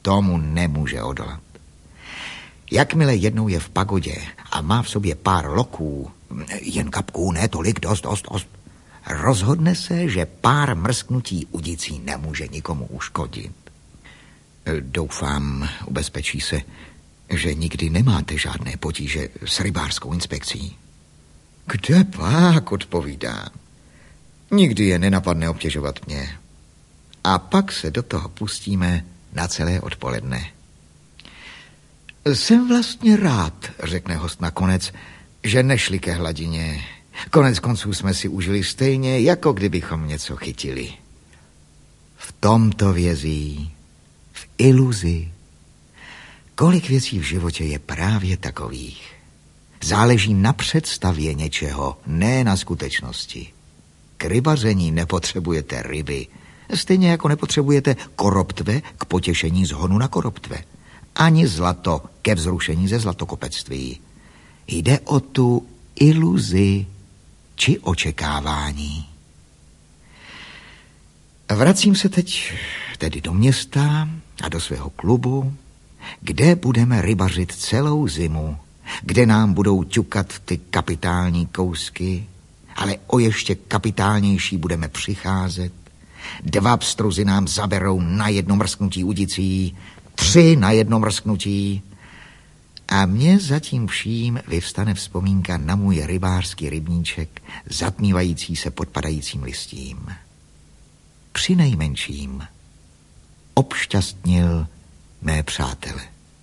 tomu nemůže odolat. Jakmile jednou je v pagodě a má v sobě pár loků, jen kapků, ne tolik, dost, rozhodne se, že pár mrsknutí udicí nemůže nikomu uškodit. Doufám, ubezpečí se, že nikdy nemáte žádné potíže s rybářskou inspekcí. Kde pak, odpovídám. Nikdy je nenapadne obtěžovat mě. A pak se do toho pustíme na celé odpoledne. Jsem vlastně rád, řekne host nakonec, že nešli ke hladině. Konec konců jsme si užili stejně, jako kdybychom něco chytili. V tomto vězí, v iluzi. Kolik věcí v životě je právě takových. Záleží na představě něčeho, ne na skutečnosti. K rybaření nepotřebujete ryby, stejně jako nepotřebujete koroptve k potěšení z honu na koroptve. Ani zlato ke vzrušení ze zlatokopectví. Jde o tu iluzi či očekávání. Vracím se teď tedy do města a do svého klubu, kde budeme rybařit celou zimu, kde nám budou ťukat ty kapitální kousky, ale o ještě kapitálnější budeme přicházet. 2 pstruzy nám zaberou na jedno mrsknutí udicí, 3 na jedno mrsknutí. A mně zatím vším vyvstane vzpomínka na můj rybářský rybníček, zatmívající se pod padajícím listím. Přinejmenším obšťastnil mé přátele.